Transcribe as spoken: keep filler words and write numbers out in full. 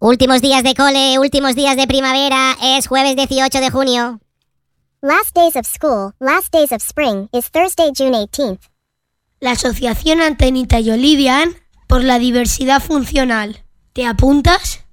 Últimos días de cole, últimos días de primavera, es jueves dieciocho de junio. Last days of school, last days of spring, is Thursday, June eighteenth. La Asociación Antenita y Olivian por la Diversidad Funcional. ¿Te apuntas?